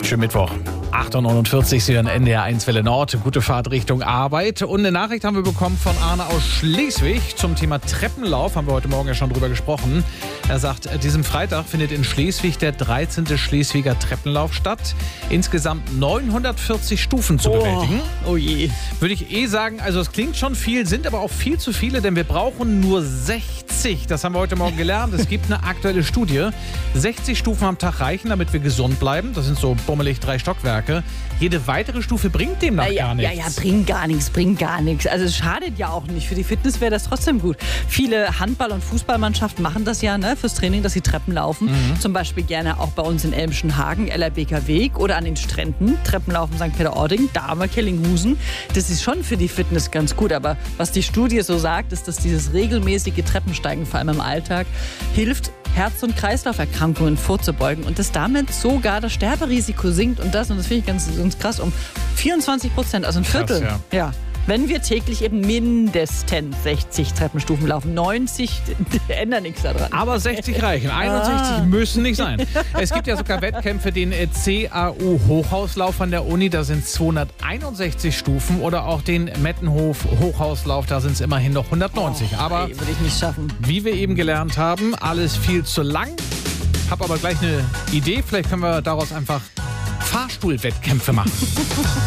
Schönen Mittwoch. 8.49 Uhr, Sie hören NDR 1 Welle Nord. Gute Fahrt Richtung Arbeit. Und eine Nachricht haben wir bekommen von Arne aus Schleswig zum Thema Treppenlauf. Haben wir heute Morgen ja schon drüber gesprochen. Er sagt, diesem Freitag findet in Schleswig der 13. Schleswiger Treppenlauf statt. Insgesamt 940 Stufen zu bewältigen. Oh je. Würde ich sagen, also es klingt schon viel, sind aber auch viel zu viele, denn wir brauchen nur 60. Das haben wir heute Morgen gelernt. Es gibt eine aktuelle Studie. 60 Stufen am Tag reichen, damit wir gesund bleiben. Das sind so bummelig 3 Stockwerke. Jede weitere Stufe bringt demnach gar nichts. Ja, bringt gar nichts. Also es schadet ja auch nicht. Für die Fitness wäre das trotzdem gut. Viele Handball- und Fußballmannschaften machen das ja, ne, fürs Training, dass sie Treppen laufen. Zum Beispiel gerne auch bei uns in Elmschen-Hagen, LRBker Weg oder an den Stränden. Treppenlaufen St. Peter-Ording, Dahme, Kellinghusen. Das ist schon für die Fitness ganz gut. Aber was die Studie so sagt, ist, dass dieses regelmäßige Treppensteigen, vor allem im Alltag, hilft, Herz- und Kreislauferkrankungen vorzubeugen und dass damit sogar das Sterberisiko sinkt und das finde ich ganz krass, um 24%, also ein Viertel. Krass, ja. Wenn wir täglich eben mindestens 60 Treppenstufen laufen, 90 ändert nichts daran. Aber 60 reichen, 61 müssen nicht sein. Es gibt ja sogar Wettkämpfe, den CAU-Hochhauslauf an der Uni, da sind 261 Stufen oder auch den Mettenhof-Hochhauslauf, da sind es immerhin noch 190. Aber würde ich nicht schaffen. Wie wir eben gelernt haben, alles viel zu lang. Hab aber gleich eine Idee, vielleicht können wir daraus einfach Fahrstuhlwettkämpfe machen.